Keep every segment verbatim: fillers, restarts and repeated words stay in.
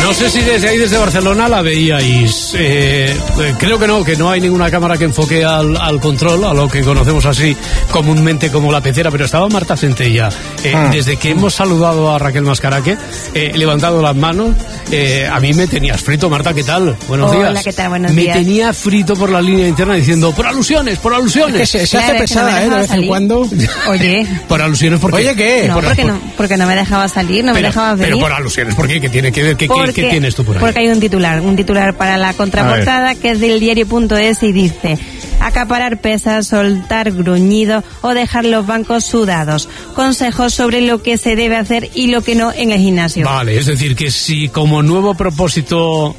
No sé si desde ahí, desde Barcelona, la veíais. Eh, creo que no, que no hay ninguna cámara que enfoque al, al control, a lo que conocemos así comúnmente como la pecera, pero estaba Marta Centella. Eh, ah. Desde que hemos saludado a Raquel Mascaraque, eh, levantado las manos, eh, a mí me tenías frito. Marta, ¿qué tal? Buenos Hola, días. Hola, ¿qué tal? Buenos me días. Me tenía frito por la línea interna diciendo, por alusiones, por alusiones. Es que se, se claro, hace pesada, no ¿eh? De vez salir. en cuando. Oye. Por alusiones, porque... Oye, ¿qué? No, por, porque, por, no, porque no me dejaba salir, no pero, me dejabas venir. Pero por alusiones, ¿por qué? ¿Qué tiene que ver? ¿Qué, porque, qué, qué tienes tú por ahí? Porque hay un titular, un titular para la contraportada que es del diario punto es y dice: acaparar pesas, soltar gruñido o dejar los bancos sudados. Consejos sobre lo que se debe hacer y lo que no en el gimnasio. Vale, es decir, que si como nuevo propósito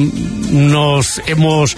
nos hemos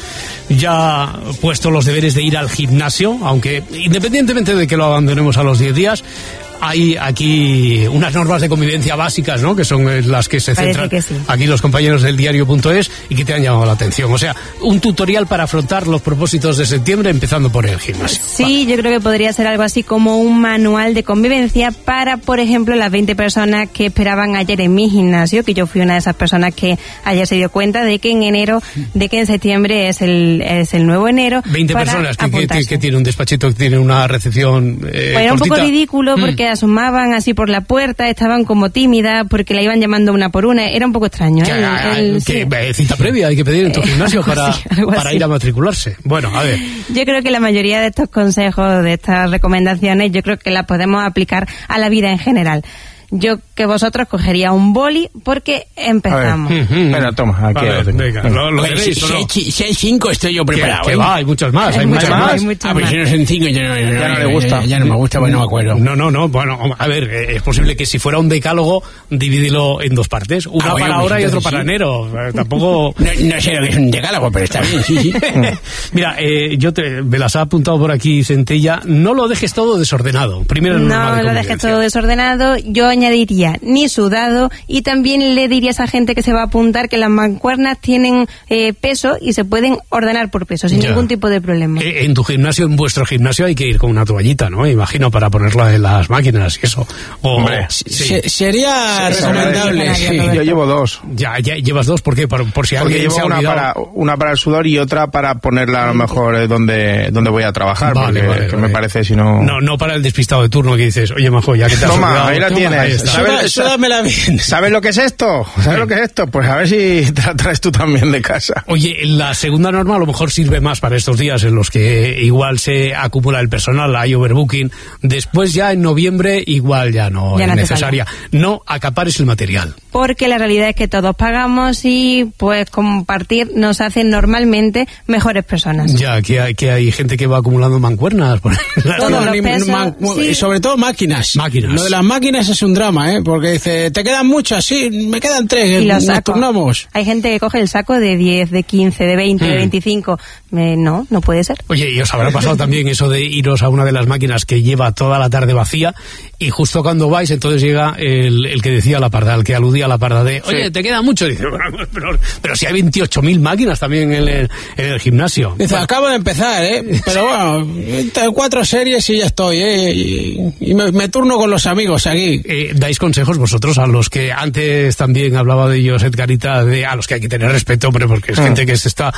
ya puesto los deberes de ir al gimnasio, aunque independientemente de que lo abandonemos a los diez días, hay aquí unas normas de convivencia básicas, ¿no? Que son las que se Parece centran que sí. aquí los compañeros del diario punto es y que te han llamado la atención. O sea, un tutorial para afrontar los propósitos de septiembre empezando por el gimnasio. Sí, yo creo que podría ser algo así como un manual de convivencia para, por ejemplo, las veinte personas que esperaban ayer en mi gimnasio, que yo fui una de esas personas que ayer se dio cuenta de que en enero, de que en septiembre es el es el nuevo enero. veinte personas que, que, que, que tiene un despachito, que tiene una recepción eh, pues era un cortita. poco ridículo porque mm. asomaban así por la puerta, estaban como tímidas porque la iban llamando una por una, era un poco extraño. ¿eh? El, el, sí. que, cita previa hay que pedir en tu gimnasio para, así, para ir a matricularse. Bueno, a ver. Yo creo que la mayoría de estos consejos, de estas recomendaciones, yo creo que las podemos aplicar a la vida en general. Yo que vosotros cogería un boli porque empezamos. Venga, toma, aquí ver, lo venga, lo, lo queréis, si, ¿o no? si, si hay cinco estoy yo preparado. Que, que va, hay muchas más, hay, hay muchas, muchas más. Hay muchas ah, pues si no son cinco ya no, ya, ya no, no le gusta. Ya, ya no me gusta, pues no me acuerdo. No, no, no, bueno, a ver, es posible que si fuera un decálogo, divídelo en dos partes, una ah, bueno, para pues ahora y otra sí. para enero. Eh, tampoco... No, no sé lo que es un decálogo, pero está bien, sí, sí. Mira, eh, yo te, me las ha apuntado por aquí, Centella, no lo dejes todo desordenado. Primero no de lo dejes todo desordenado, yo añadiría ni sudado y también le diría a esa gente que se va a apuntar que las mancuernas tienen eh, peso y se pueden ordenar por peso sin ya. ningún tipo de problema. Eh, en tu gimnasio, en vuestro gimnasio hay que ir con una toallita, ¿no? Imagino, para ponerla en las máquinas y eso. O, Hombre, sí. se, sería sí, recomendable. Sí, yo llevo dos. Ya, ya llevas dos, ¿por qué? Por, por si Porque alguien llevo se ha una olvidado. para, una para el sudor y otra para ponerla a lo mejor eh, donde, donde voy a trabajar. Vale, porque vale, que vale. me parece si no... No, no para el despistado de turno que dices, oye, majo, ya que te has Toma, olvidado, ahí la toma, tienes. ahí está. ¿Sabes, Súdamela bien. ¿Sabes lo que es esto? ¿Sabes lo que es esto? Pues a ver si te la traes tú también de casa. Oye, la segunda norma a lo mejor sirve más para estos días en los que igual se acumula el personal, hay overbooking. Después ya en noviembre igual ya no ya es no necesaria. No acapares el material. Porque la realidad es que todos pagamos y pues compartir nos hace normalmente mejores personas. Ya, que hay, que hay gente que va acumulando mancuernas. Por Todos no, los ni, pesos, man, sí. Sobre todo máquinas. Máquinas. Lo de las máquinas es un drama, ¿eh? Porque dice, te quedan muchas, sí, me quedan tres, y los nos turnamos. Hay gente que coge el saco de diez, de quince, de veinte, mm. de veinticinco. Eh, no, no puede ser. Oye, y os habrá pasado también eso de iros a una de las máquinas que lleva toda la tarde vacía y justo cuando vais, entonces llega el, el que decía la parda, el que aludía a la parda de, oye, sí. te queda mucho. Y dice, bueno, pero, pero si hay veintiocho mil máquinas también en el, en el gimnasio. Dice, bueno. acabo de empezar, ¿eh? Pero bueno, cuatro series y ya estoy, ¿eh? Y, y me, me turno con los amigos aquí. Eh, ¿Dais consejos vosotros a los que antes también hablaba de ellos, Edgarita, de a los que hay que tener respeto, hombre, porque es mm. gente que se está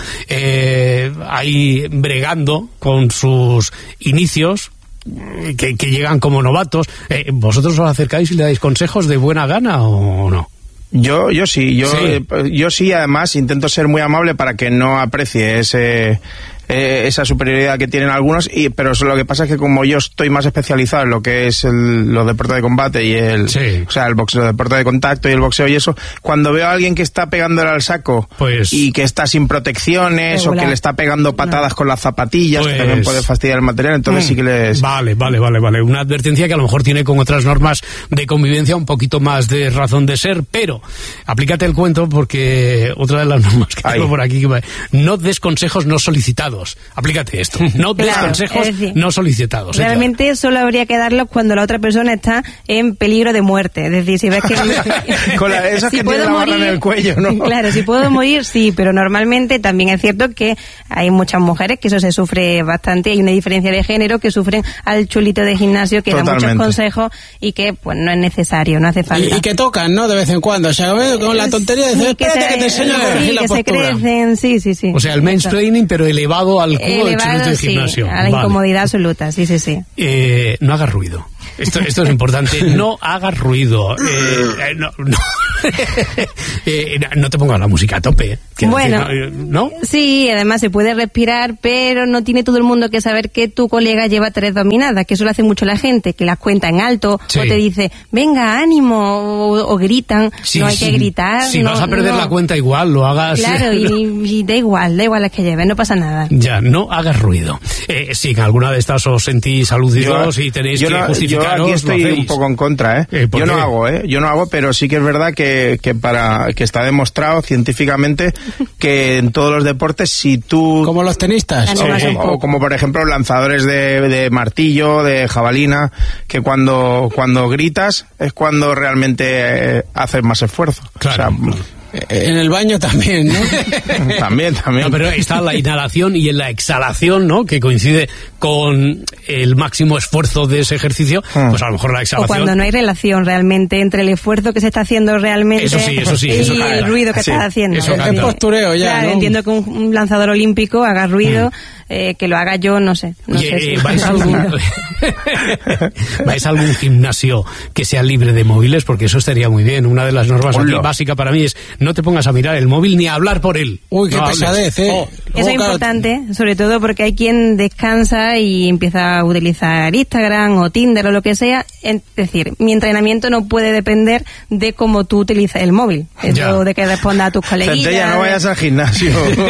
eh, ahí bregando con sus inicios, que, que llegan como novatos? Eh, ¿Vosotros os acercáis y le dais consejos de buena gana o no? Yo, yo sí, yo, sí. Eh, yo sí, además intento ser muy amable para que no aprecie ese, eh, esa superioridad que tienen algunos, y pero lo que pasa es que como yo estoy más especializado en lo que es el, los deportes de combate y el, sí. o sea, el boxeo, el deporte de contacto y el boxeo y eso, cuando veo a alguien que está pegándole al saco pues, y que está sin protecciones regular. O que le está pegando patadas no. con las zapatillas, pues, que también puede fastidiar el material, entonces mm. sí que les... Vale, vale, vale, vale. Una advertencia que a lo mejor tiene con otras normas de convivencia un poquito más de razón de ser, pero aplícate el cuento porque otra de las normas que tengo por aquí, no des consejos no solicitados. solicitados. Aplícate esto. No des Claro, consejos es decir, no solicitados. ¿eh? Realmente solo habría que darlos cuando la otra persona está en peligro de muerte. Es decir, si ves que... Con la, esas si que puedo tienen la barra en el cuello, ¿no? Claro, si puedo morir, sí, pero normalmente también es cierto que hay muchas mujeres que eso se sufre bastante. Hay una diferencia de género que sufren al chulito de gimnasio que Totalmente. da muchos consejos y que pues no es necesario, no hace falta. Y, y que tocan, ¿no? De vez en cuando. O sea, ¿ves? Con la tontería de decir, Sí, que espérate se- que te enseño a sí, corregir la que se postura. crecen, sí, sí, sí. O sea, el mansplaining, pero elevado al cubo del Elevado, chulito de sí, gimnasio. a la Vale. incomodidad absoluta, sí, sí, sí. Eh, no hagas ruido. Esto, esto es importante. No hagas ruido. Eh, eh, no, no. Eh, no te pongas la música a tope. Quiero Bueno, decir, ¿no? Sí, además se puede respirar, pero no tiene todo el mundo que saber que tu colega lleva tres dominadas, que eso lo hace mucho la gente, que las cuenta en alto, Sí. o te dice, venga, ánimo, o, o gritan, Sí, no hay sí. que gritar. Si no, vas a perder no. la cuenta, igual lo hagas. Claro, y, y da igual, da igual las que lleves, no pasa nada. Ya, no hagas ruido. Eh, si en alguna de estas os sentís aludidos y tenéis yo que no- justificaros, yo aquí lo estoy hacéis. un poco en contra, ¿eh? Eh, ¿por yo no qué? hago, ¿eh? Yo no hago, pero sí que es verdad que, que para que está demostrado científicamente que en todos los deportes, si tú... Como los tenistas. Ah, no, o, más un o poco. como por ejemplo lanzadores de, de martillo, de jabalina, que cuando, cuando gritas es cuando realmente eh, haces más esfuerzo. Claro, O sea, Eh, En el baño también, ¿no? también, también. No, pero está la inhalación y en la exhalación, ¿no? Que coincide con el máximo esfuerzo de ese ejercicio, Hmm. pues a lo mejor la O exhalación... cuando no hay relación realmente entre el esfuerzo que se está haciendo realmente Eso sí, eso sí, y eso el canta. ruido que Sí, estás haciendo. eso Es canta. decir, Es postureo ya, Claro, ¿no? entiendo que un, un lanzador olímpico haga ruido, eh, que lo haga yo, no sé. No Oye, sé si eh, ¿vais, a algún, ruido. ¿vais a algún gimnasio que sea libre de móviles? Porque eso estaría muy bien. Una de las normas aquí Hola. básica para mí es no te pongas a mirar el móvil ni a hablar por él. Uy, qué No hables. pesadez, ¿eh? Oh, Eso Luego, es claro, importante, sobre todo porque hay quien descansa y empieza a utilizar Instagram o Tinder o lo que sea. Es decir, mi entrenamiento no puede depender de cómo tú utilizas el móvil. Eso Ya. de que responda a tus coleguitas. Centella, no vayas al gimnasio.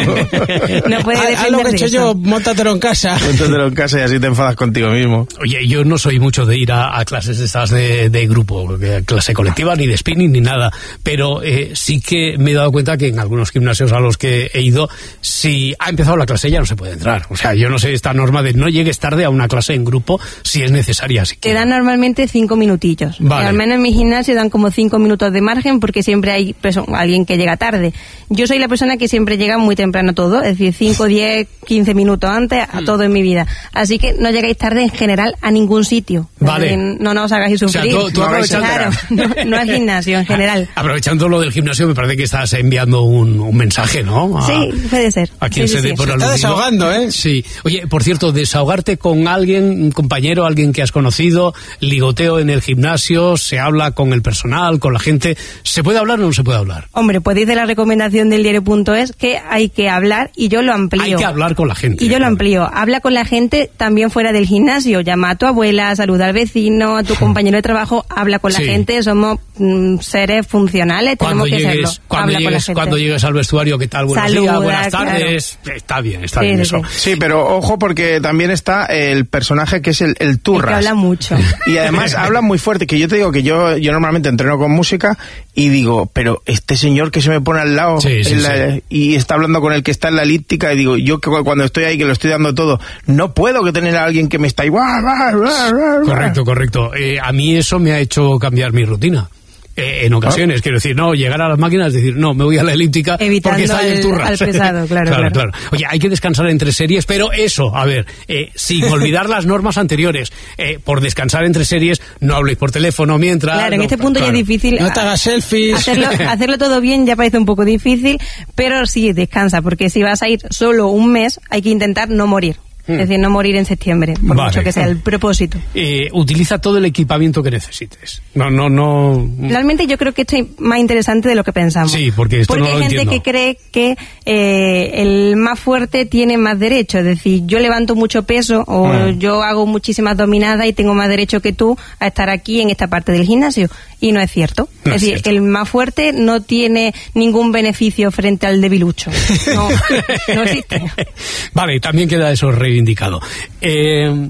No puede haz- haz depender lo que he de hecho eso. yo, móntatelo en casa. Métetelo en casa y así te enfadas contigo mismo. Oye, yo no soy mucho de ir a, a clases de estas de, de grupo, que clase colectiva, ni de spinning, ni nada, pero eh, sí que me he dado cuenta que en algunos gimnasios a los que he ido, si ha empezado la clase ya no se puede entrar. O sea, yo no sé esta norma de no llegues tarde a una clase en grupo si es necesaria. Así que... Te dan normalmente cinco minutillos. Vale. Y al menos en mi gimnasio dan como cinco minutos de margen porque siempre hay perso- alguien que llega tarde. Yo soy la persona que siempre llega muy temprano a todo, es decir, cinco, diez, quince minutos antes a Hmm. todo en mi vida. Así que no llegáis tarde en general a ningún sitio. Es Vale. decir, no nos hagáis O sea, sufrir. tú- tú No vais a aprovechando... Claro, no, no al gimnasio en general. Aprovechando lo del gimnasio, me parece que estás enviando un, un mensaje, ¿no? A- Sí, puede ser. A quien Sí, se sí, dé sí. por Se está aludido. desahogando, ¿eh? Sí. Oye, por cierto, desahogarte con alguien, un compañero, alguien que has conocido, ligoteo en el gimnasio, se habla con el personal, con la gente. ¿Se puede hablar o no se puede hablar? Hombre, pues dice la recomendación del diario punto es que hay que hablar y yo lo amplío. Hay que hablar con la gente. Y yo lo amplío. Habla con la gente también fuera del gimnasio. Llama a tu abuela, saluda al vecino, a tu compañero de trabajo. Habla con la Sí. gente. Somos mm, seres funcionales. Cuando Tenemos que llegues, serlo. cuando, Habla con la llegues, gente. cuando llegues al vestuario, ¿qué tal? Buenos Saluda, días, buenas claro. tardes. Está bien, está Sí, bien sí, eso. sí. Sí, pero ojo porque también está el personaje que es el, el Es turras. que habla mucho. Y además habla muy fuerte, que yo te digo que yo, yo normalmente entreno con música y digo, pero este señor que se me pone al lado Sí, sí, en la- sí. y está hablando con el que está en la elíptica y digo, yo que cuando estoy ahí que lo estoy dando todo, no puedo que tener a alguien que me está igual. Correcto, correcto. Eh, a mí eso me ha hecho cambiar mi rutina. Eh, en ocasiones, quiero decir, no, llegar a las máquinas, decir, no, me voy a la elíptica Evitando porque está ahí el al- turras. al pesado, claro, claro, claro. Oye, hay que descansar entre series, pero eso, a ver, eh, sin olvidar las normas anteriores, eh, por descansar entre series, no habléis por teléfono mientras... Claro, en no, este punto claro. ya es difícil. No te hagas selfies. Hacerlo, hacerlo todo bien ya parece un poco difícil, pero sí, descansa, porque si vas a ir solo un mes, hay que intentar no morir. Es decir, no morir en septiembre, por Vale. mucho que sea el propósito. Eh, utiliza todo el equipamiento que necesites. No, no, no... Realmente yo creo que esto es más interesante de lo que pensamos. Sí, porque esto no hay lo gente entiendo. que cree que eh, el más fuerte tiene más derecho. Es decir, yo levanto mucho peso o Mm. yo hago muchísimas dominadas y tengo más derecho que tú a estar aquí en esta parte del gimnasio. Y no es cierto. No es es decir, cierto. el más fuerte no tiene ningún beneficio frente al debilucho. No, no existe. Vale, también queda eso reivindicado. Eh,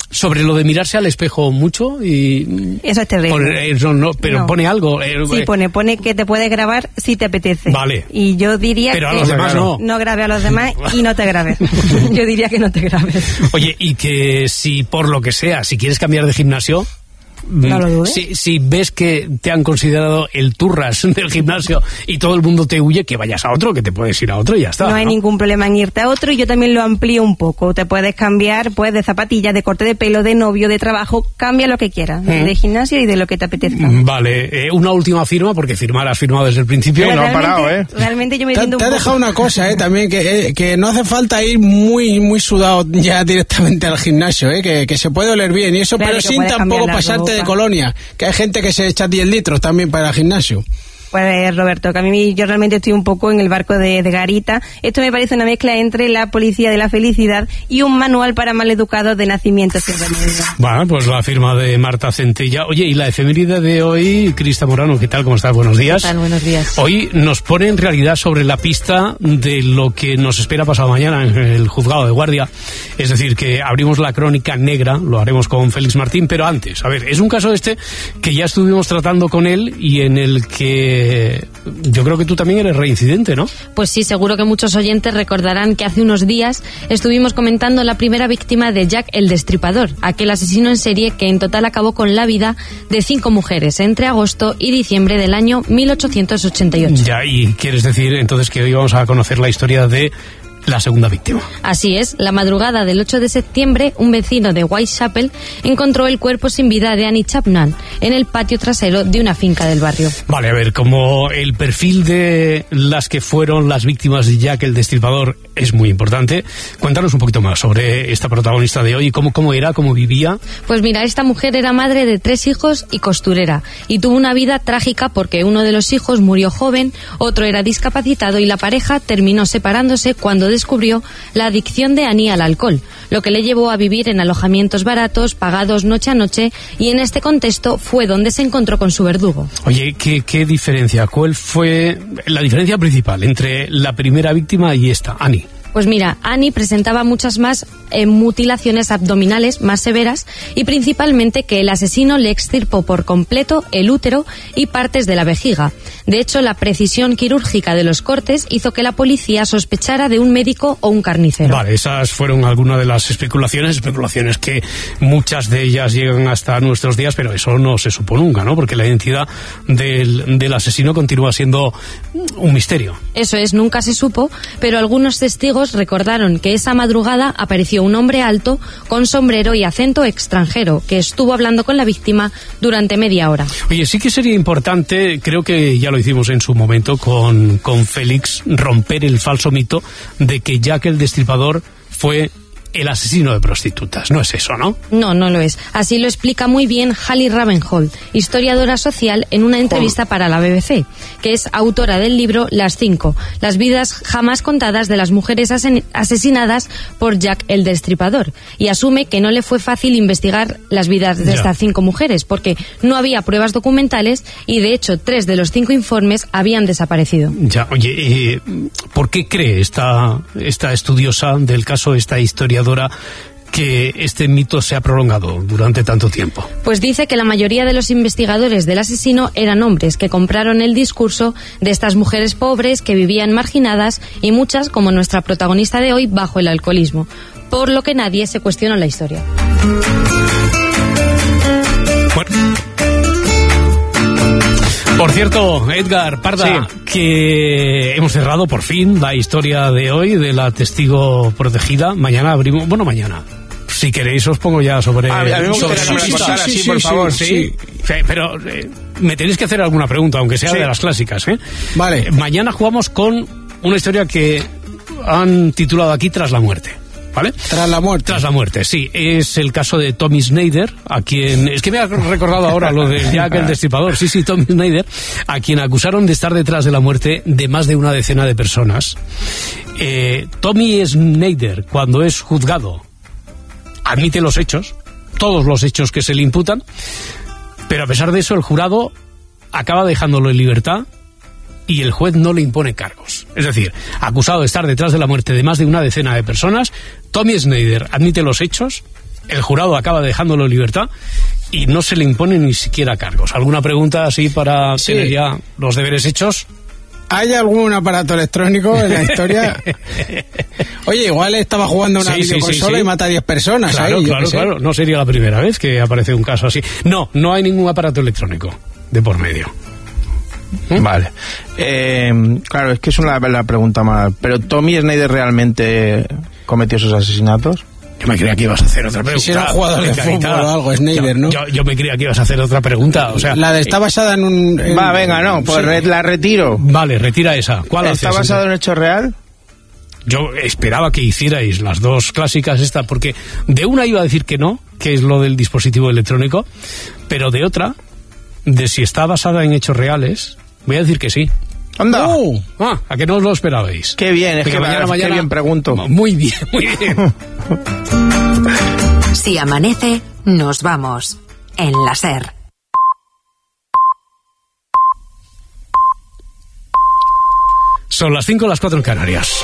Sobre lo de mirarse al espejo mucho y... Eso es terrible. Pone, no, no, pero no. pone algo. Eh, sí, pone, pone que te puedes grabar si te apetece. Vale. Y yo diría pero que... a los demás no. No grabe a los demás y no te grabes. Yo diría que no te grabes. Oye, y que si por lo que sea, si quieres cambiar de gimnasio... No lo dudes. Si, si ves que te han considerado el turras del gimnasio y todo el mundo te huye, que vayas a otro, que te puedes ir a otro y ya está. No hay ¿no? ningún problema en irte a otro, y yo también lo amplío un poco. Te puedes cambiar pues de zapatillas, de corte de pelo, de novio, de trabajo, cambia lo que quieras, mm. de gimnasio y de lo que te apetezca. Vale, eh, una última firma, porque firmar has firmado desde el principio. Pues no ha parado, ¿eh? Realmente yo me Te, rindo te un ha poco. dejado una cosa, ¿eh? También, que, eh, que no hace falta ir muy muy sudado ya directamente al gimnasio, ¿eh? Que, que se puede oler bien y eso, claro, pero sin tampoco pasarte de colonia. Que hay gente que se echa diez litros también para el gimnasio. Pues Roberto, que a mí yo realmente estoy un poco en el barco de, de Garita. Esto me parece una mezcla entre la policía de la felicidad y un manual para maleducados de nacimiento sin remedio. Bueno, pues la firma de Marta Centella. Oye, y la efeméride de hoy, Crista Morano, ¿qué tal? ¿Cómo estás? Buenos días. ¿Qué tal? Buenos días. Hoy nos pone en realidad sobre la pista de lo que nos espera pasado mañana en el juzgado de guardia. Es decir, que abrimos la crónica negra, lo haremos con Félix Martín, pero antes, a ver, es un caso este que ya estuvimos tratando con él y en el que yo creo que tú también eres reincidente, ¿no? Pues sí, seguro que muchos oyentes recordarán que hace unos días estuvimos comentando la primera víctima de Jack el Destripador, aquel asesino en serie que en total acabó con la vida de cinco mujeres entre agosto y diciembre del año mil ochocientos ochenta y ocho. Ya, y quieres decir entonces que hoy vamos a conocer la historia de la segunda víctima. Así es, la madrugada del ocho de septiembre, un vecino de Whitechapel encontró el cuerpo sin vida de Annie Chapman en el patio trasero de una finca del barrio. Vale, a ver, como el perfil de las que fueron las víctimas de Jack el Destripador es muy importante, cuéntanos un poquito más sobre esta protagonista de hoy, cómo, cómo era, cómo vivía. Pues mira, esta mujer era madre de tres hijos y costurera, y tuvo una vida trágica porque uno de los hijos murió joven, otro era discapacitado y la pareja terminó separándose cuando descubrió la adicción de Annie al alcohol, lo que le llevó a vivir en alojamientos baratos, pagados noche a noche, y en este contexto fue donde se encontró con su verdugo. Oye, ¿qué, qué diferencia? ¿Cuál fue la diferencia principal entre la primera víctima y esta, Annie? Pues mira, Annie presentaba muchas más eh, mutilaciones abdominales más severas y principalmente que el asesino le extirpó por completo el útero y partes de la vejiga. De hecho, la precisión quirúrgica de los cortes hizo que la policía sospechara de un médico o un carnicero. Vale, esas fueron algunas de las especulaciones, especulaciones que muchas de ellas llegan hasta nuestros días, pero eso no se supo nunca, ¿no? Porque la identidad del, del asesino continúa siendo un misterio. Eso es, nunca se supo, pero algunos testigos recordaron que esa madrugada apareció un hombre alto con sombrero y acento extranjero que estuvo hablando con la víctima durante media hora. Oye, sí que sería importante, creo que ya lo hicimos en su momento con, con Félix, romper el falso mito de que Jack el Destripador fue el asesino de prostitutas. No es eso, ¿no? No, no lo es. Así lo explica muy bien Hallie Ravenhold, historiadora social, en una entrevista para la B B C, que es autora del libro Las Cinco, las vidas jamás contadas de las mujeres asen- asesinadas por Jack el Destripador, y asume que no le fue fácil investigar las vidas de Ya. estas cinco mujeres, porque no había pruebas documentales y, de hecho, tres de los cinco informes habían desaparecido. Ya, oye, eh, ¿por qué cree esta, esta estudiosa del caso, esta historiadora, que este mito se ha prolongado durante tanto tiempo? Pues dice que la mayoría de los investigadores del asesino eran hombres que compraron el discurso de estas mujeres pobres que vivían marginadas y muchas, como nuestra protagonista de hoy, bajo el alcoholismo, por lo que nadie se cuestionó la historia. Bueno. Por cierto, Edgar Parda, Sí. que hemos cerrado por fin la historia de hoy de la testigo protegida. Mañana abrimos, bueno, mañana. Si queréis os pongo ya sobre... Ah, a mí me gustaría sobre- que me la sí, sí, contara sí, así, sí, por sí, favor, sí. sí. Sí, pero eh, me tenéis que hacer alguna pregunta, aunque sea Sí. de las clásicas, ¿eh? Vale. Eh, Mañana jugamos con una historia que han titulado aquí Tras la muerte, ¿vale? Tras la muerte. Tras la muerte, sí. Es el caso de Tommy Snyder, a quien... Es que me ha recordado ahora lo de Jack el Destripador. Sí, sí, Tommy Snyder, a quien acusaron de estar detrás de la muerte de más de una decena de personas. Eh, Tommy Snyder, cuando es juzgado, admite los hechos, todos los hechos que se le imputan, pero a pesar de eso el jurado acaba dejándolo en libertad y el juez no le impone cargos. Es decir, acusado de estar detrás de la muerte de más de una decena de personas, Tommy Snyder admite los hechos el jurado acaba dejándolo en libertad y no se le imponen ni siquiera cargos. ¿Alguna pregunta así para sí. tener ya los deberes hechos? ¿Hay algún aparato electrónico en la historia? Oye, igual estaba jugando una sí, videoconsola sí, sí, sí. y mata a diez personas. Claro, ahí, claro, claro. No sería la primera vez que aparece un caso así. No, no hay ningún aparato electrónico de por medio. ¿Mm? Vale. Eh, claro, es que es una, la pregunta más... ¿Pero Tommy Snyder realmente cometió esos asesinatos? Yo me creía que ibas a hacer otra pregunta. Si era un jugador de fútbol o algo, Snyder, ¿no? Yo, yo me creía que ibas a hacer otra pregunta, o sea... La de está basada en un... En... Va, venga, no, pues sí. la retiro. Vale, retira esa. ¿Cuál haces? ¿Está basado en hecho real? Yo esperaba que hicierais las dos clásicas esta, porque de una iba a decir que no, que es lo del dispositivo electrónico, pero de otra, de si está basada en hechos reales, voy a decir que sí. ¡Anda! Uh, ah, ¿a que no os lo esperabais? Qué bien, es Porque que mañana, mañana, qué bien pregunto. Muy bien, muy bien. Si amanece, nos vamos. En la SER. Son las cinco, las cuatro en Canarias.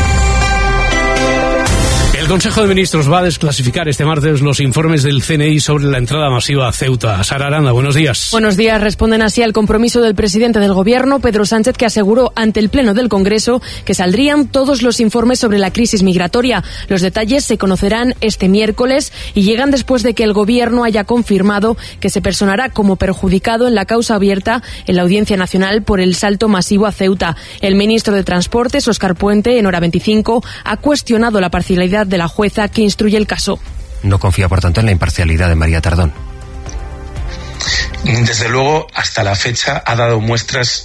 El Consejo de Ministros va a desclasificar este martes los informes del C N I sobre la entrada masiva a Ceuta. Sara Aranda, buenos días. Buenos días. Responden así al compromiso del presidente del Gobierno, Pedro Sánchez, que aseguró ante el Pleno del Congreso que saldrían todos los informes sobre la crisis migratoria. Los detalles se conocerán este miércoles y llegan después de que el Gobierno haya confirmado que se personará como perjudicado en la causa abierta en la Audiencia Nacional por el salto masivo a Ceuta. El ministro de Transportes, Óscar Puente, en Hora veinticinco, ha cuestionado la parcialidad de la jueza que instruye el caso. No confía, por tanto, en la imparcialidad de María Tardón. Desde luego, hasta la fecha ha dado muestras,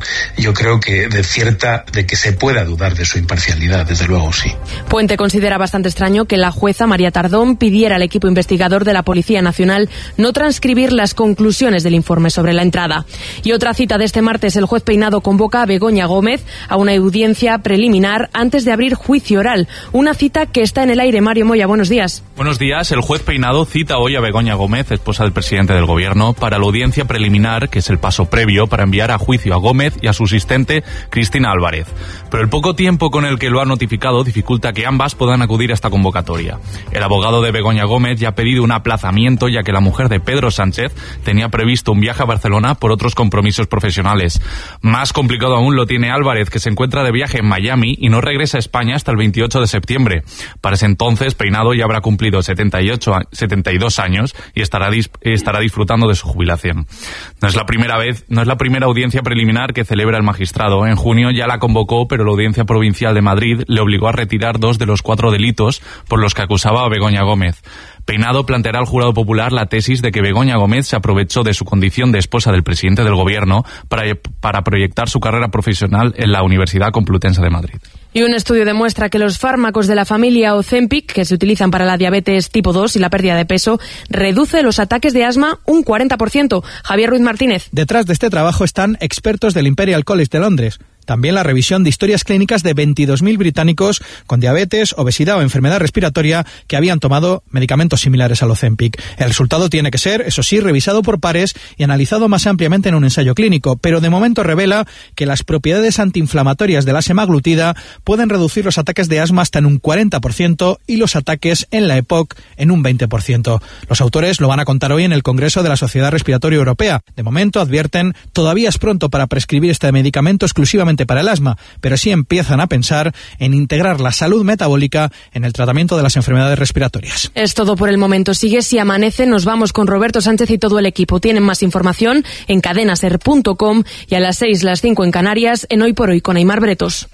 yo creo que de cierta, de que se pueda dudar de su imparcialidad, desde luego, sí. Puente considera bastante extraño que la jueza María Tardón pidiera al equipo investigador de la Policía Nacional no transcribir las conclusiones del informe sobre la entrada. Y otra cita de este martes, el juez Peinado convoca a Begoña Gómez a una audiencia preliminar antes de abrir juicio oral. Una cita que está en el aire. Mario Moya, buenos días. Buenos días. El juez Peinado cita hoy a Begoña Gómez, esposa del presidente del Gobierno, para la audiencia preliminar, que es el paso previo para enviar a juicio a Gómez y a su asistente Cristina Álvarez. Pero el poco tiempo con el que lo ha notificado dificulta que ambas puedan acudir a esta convocatoria. El abogado de Begoña Gómez ya ha pedido un aplazamiento, ya que la mujer de Pedro Sánchez tenía previsto un viaje a Barcelona por otros compromisos profesionales. Más complicado aún lo tiene Álvarez, que se encuentra de viaje en Miami y no regresa a España hasta el veintiocho de septiembre. Para ese entonces, Peinado ya habrá cumplido setenta y ocho, setenta y dos años y estará, dis, estará disfrutando de su jubilación. No es la primera vez, no es la primera audiencia preliminar que celebra el magistrado. En junio ya la convocó, pero la Audiencia Provincial de Madrid le obligó a retirar dos de los cuatro delitos por los que acusaba a Begoña Gómez. Peinado planteará al jurado popular la tesis de que Begoña Gómez se aprovechó de su condición de esposa del presidente del Gobierno para, para proyectar su carrera profesional en la Universidad Complutense de Madrid. Y un estudio demuestra que los fármacos de la familia Ozempic, que se utilizan para la diabetes tipo dos y la pérdida de peso, reduce los ataques de asma un cuarenta por ciento. Javier Ruiz Martínez. Detrás de este trabajo están expertos del Imperial College de Londres. También la revisión de historias clínicas de veintidós mil británicos con diabetes, obesidad o enfermedad respiratoria que habían tomado medicamentos similares al Ozempic. El resultado tiene que ser, eso sí, revisado por pares y analizado más ampliamente en un ensayo clínico, pero de momento revela que las propiedades antiinflamatorias de la semaglutida pueden reducir los ataques de asma hasta en un cuarenta por ciento y los ataques en la EPOC en un veinte por ciento. Los autores lo van a contar hoy en el Congreso de la Sociedad Respiratoria Europea. De momento, advierten, todavía es pronto para prescribir este medicamento exclusivamente para el asma, pero sí empiezan a pensar en integrar la salud metabólica en el tratamiento de las enfermedades respiratorias. Es todo por el momento. Sigue Si Amanece. Nos vamos con Roberto Sánchez y todo el equipo. Tienen más información en cadenaser punto com y a las seis, las cinco en Canarias, en Hoy por Hoy con Aimar Bretos.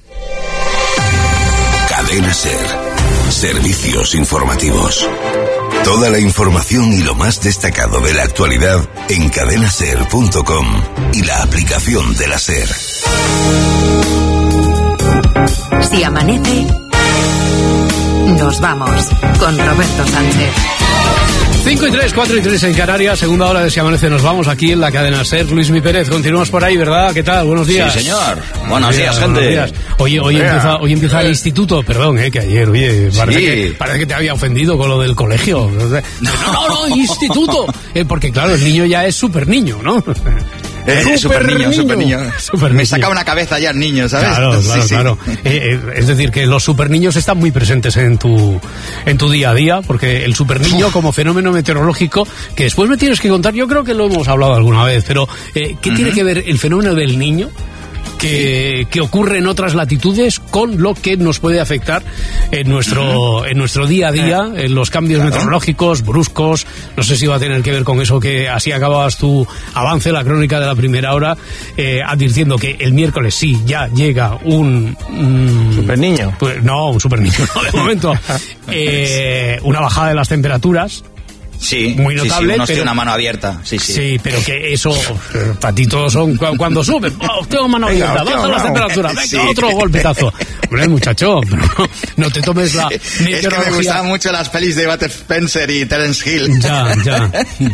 Cadena Ser. Servicios informativos. Toda la información y lo más destacado de la actualidad en cadenaser punto com y la aplicación de la SER. Si amanece, nos vamos con Roberto Sánchez. cinco y tres, cuatro y tres en Canarias, segunda hora de Si Amanece, nos vamos aquí en la cadena SER. Luis Mi Pérez, continuamos por ahí, ¿verdad? ¿Qué tal? Buenos días. Sí, señor. Buenos días, días gente. Buenos días. Oye, hoy empieza, hoy empieza el instituto, perdón, eh, que ayer, oye, parece, sí. que, parece que te había ofendido con lo del colegio. No, no, no, instituto. Eh, porque claro, el niño ya es súper niño, ¿no? Eh, super niño, super niño. Super Me niño. saca una cabeza ya el niño, ¿sabes? Claro, claro, Sí, sí. claro. Eh, eh, es decir, que los superniños están muy presentes en tu en tu día a día, porque el superniño como fenómeno meteorológico, que después me tienes que contar, yo creo que lo hemos hablado alguna vez, pero eh, ¿qué uh-huh. tiene que ver el fenómeno del niño? Que, que ocurre en otras latitudes con lo que nos puede afectar en nuestro en nuestro día a día, en los cambios claro. meteorológicos bruscos. No sé si va a tener que ver con eso, que así acababas tu avance, la crónica de la primera hora, eh, advirtiendo que el miércoles sí ya llega un... un super niño. Pues, no, un super niño, no, de momento. eh, una bajada de las temperaturas. Sí, muy notable. Sí, sí, unos pero, tiene una mano abierta. Sí, sí. Sí, pero que eso, para ti todos son cuando suben. Oh, tengo mano Venga, abierta, baja las temperaturas, venga, sí. otro golpetazo. Hombre, muchacho, no, no te tomes la meteorología. Es que me gustaban mucho las pelis de Bud Spencer y Terence Hill. Ya, ya.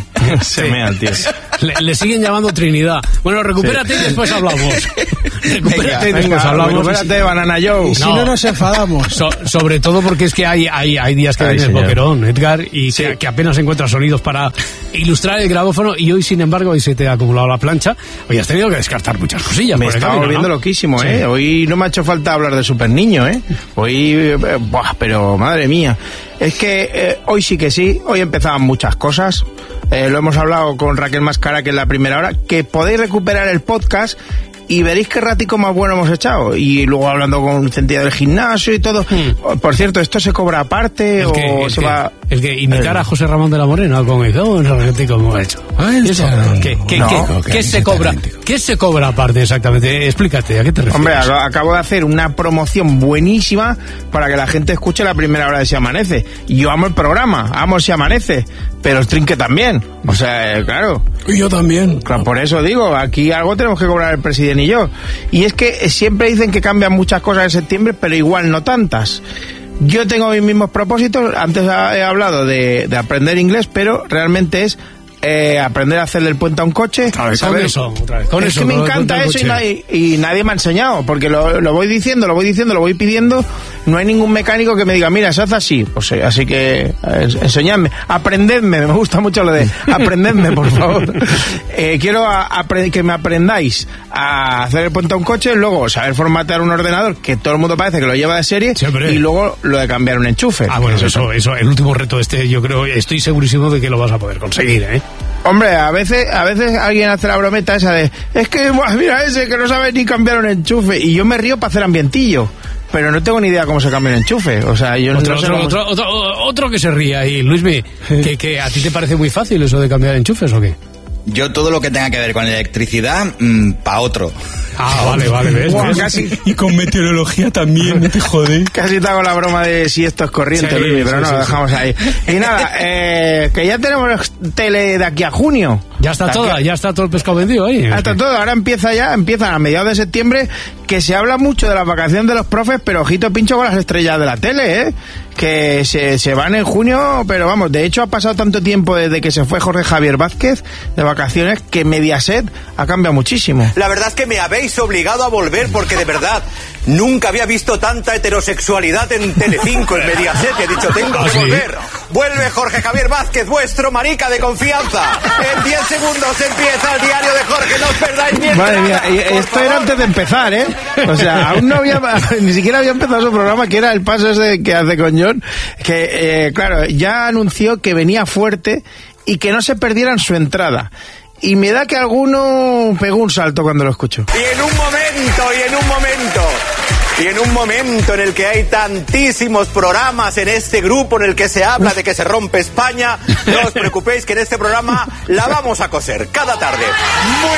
Se mean, tío. Le, le siguen llamando Trinidad. Bueno, recupérate sí. y después hablamos. Recupérate venga, y después venga, hablamos. Recupérate, Banana Joe. Y si no, no nos enfadamos. So, sobre todo porque es que hay, hay, hay días que vienes boquerón, Edgar, y sí. que, que apenas encuentras sonidos para ilustrar el grabófono, y hoy, sin embargo, hoy se te ha acumulado la plancha. Hoy has tenido que descartar muchas cosillas. Me por el estaba camino, volviendo ¿no? loquísimo, sí. ¿eh? Hoy no me ha hecho falta hablar de Super Niño, ¿eh? Hoy, eh, buah, pero madre mía. Es que eh, hoy sí que sí, hoy empezaban muchas cosas. Eh, lo hemos hablado con Raquel Mascara, que es la primera hora, que podéis recuperar el podcast y veréis qué ratico más bueno hemos echado. Y luego hablando con Centella del gimnasio y todo. Hmm. Por cierto, ¿esto se cobra aparte el que, o se que, va...? El que imitar a José Ramón de la Morena con el oh, un ratico hemos hecho. Eso, ¿Qué, qué, no, qué, qué, ¿qué se cobra? ¿Qué se cobra aparte exactamente? Explícate, ¿a qué te refieres? Hombre, acabo de hacer una promoción buenísima para que la gente escuche la primera hora de Si Amanece. Yo amo el programa, amo Si Amanece, pero el Trinque también. O sea, claro. Y yo también. Claro, por eso digo, aquí algo tenemos que cobrar el presidente y yo. Y es que siempre dicen que cambian muchas cosas en septiembre, pero igual no tantas. Yo tengo mis mismos propósitos. Antes he hablado de, de aprender inglés, pero realmente es eh, aprender a hacerle el puente a un coche. Otra vez, con eso, otra vez, con es eso, que me encanta eso y nadie, y nadie me ha enseñado, porque lo, lo voy diciendo, lo voy diciendo, lo voy pidiendo. No hay ningún mecánico que me diga, mira, se hace así. Pues eh, así que eh, enseñadme, aprendedme. Me gusta mucho lo de aprendedme, por favor. eh, quiero a, a, que me aprendáis a hacer el puente a un coche, luego saber formatear un ordenador, que todo el mundo parece que lo lleva de serie, sí, y luego lo de cambiar un enchufe. Ah, bueno, eso, eso, eso, el último reto este, yo creo, estoy segurísimo de que lo vas a poder conseguir, ¿eh? Hombre, a veces a veces alguien hace la brometa esa de, es que, buah, mira ese que no sabe ni cambiar un enchufe, y yo me río para hacer ambientillo, pero no tengo ni idea cómo se cambia un enchufe. O sea, yo otro, no sé otro, cómo... otro, otro, otro que se ría ahí, Luismi, que, que a ti te parece muy fácil eso de cambiar enchufes, ¿o qué? Yo todo lo que tenga que ver con electricidad, mmm, pa' otro. Ah, vale, vale, ves, wow, ves. Casi... Y con meteorología también, no te jodes. Casi te hago la broma de si esto es corriente, sí, Luis, pero sí, no, sí, lo dejamos sí. ahí. Y nada, eh, que ya tenemos tele de aquí a junio. Ya está toda, ya está todo el pescado vendido ahí. Ya está todo, ahora empieza ya, empiezan a mediados de septiembre, que se habla mucho de las vacaciones de los profes, pero ojito pincho con las estrellas de la tele, ¿eh? Que se, se van en junio, pero vamos, de hecho ha pasado tanto tiempo desde que se fue Jorge Javier Vázquez de vacaciones que Mediaset ha cambiado muchísimo. La verdad es que me habéis obligado a volver porque de verdad nunca había visto tanta heterosexualidad en Telecinco, en Mediaset, y he dicho, tengo ¿Ah, que sí? volver. Vuelve Jorge Javier Vázquez, vuestro marica de confianza. En diez segundos empieza el diario de Jorge, no os perdáis ni Madre mía, y esto favor. Era antes de empezar, ¿eh? O sea, aún no había, ni siquiera había empezado su programa, que era el paso ese que hace con John, que, eh, claro, ya anunció que venía fuerte y que no se perdieran su entrada. Y me da que alguno pegó un salto cuando lo escucho. Y en un momento, y en un momento, y en un momento en el que hay tantísimos programas en este grupo en el que se habla de que se rompe España, no os preocupéis que en este programa la vamos a coser cada tarde. Muy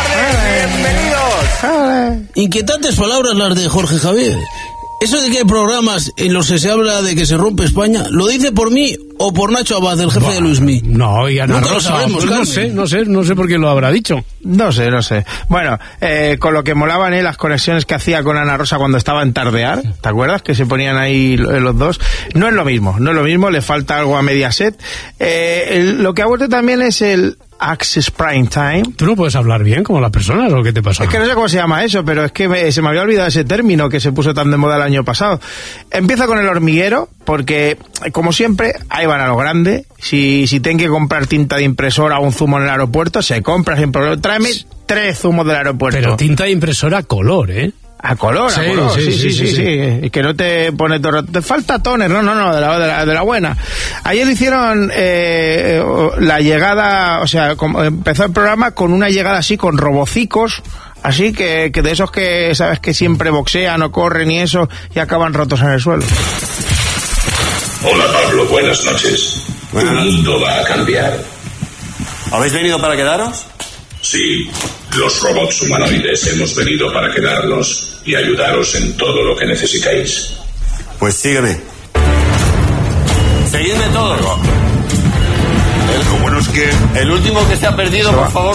buenas tardes, bienvenidos. Inquietantes palabras las de Jorge Javier. Eso de que hay programas en los que se habla de que se rompe España, ¿lo dice por mí o por Nacho Abad, el jefe bah, de Luismi? No, y Ana Nunca Rosa, lo sabremos, pues no sé, no sé, no sé por qué lo habrá dicho. No sé, no sé. Bueno, eh, con lo que molaban eh, las conexiones que hacía con Ana Rosa cuando estaba en Tardear, ¿te acuerdas? Que se ponían ahí los dos. No es lo mismo, no es lo mismo, le falta algo a Mediaset. Eh, el, lo que ha vuelto también es el Access Prime Time. ¿Tú no puedes hablar bien como las personas o qué te pasa? Es que no sé cómo se llama eso, pero es que me, se me había olvidado ese término que se puso tan de moda el año pasado. Empieza con El Hormiguero, porque, como siempre, hay van a lo grande. Si, si tienen que comprar tinta de impresora o un zumo en el aeropuerto, se compra sin problema. Tráeme tres zumos del aeropuerto. Pero tinta de impresora a color, ¿eh? A color, sí, a color, sí, sí, sí, sí, sí, sí, sí. Y que no te pone todo, te falta toner, no, no, no, de la, de la, de la buena. Ayer hicieron eh, la llegada, o sea, como empezó el programa con una llegada así, con robocicos, así que, que de esos que, sabes, que siempre boxean o corren y eso, y acaban rotos en el suelo. Hola Pablo, buenas noches. Buenas noches. El mundo va a cambiar. ¿Habéis venido para quedaros? Sí, los robots humanoides hemos venido para quedarnos y ayudaros en todo lo que necesitáis. Pues sígueme. Seguidme todos. Lo bueno es que... El último que se ha perdido, por favor.